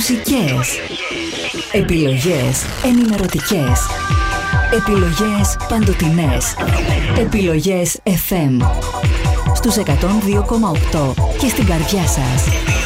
μουσικές, επιλογές ενημερωτικές, επιλογές παντοτινές, επιλογές FM στους 102,8 και στην καρδιά σας.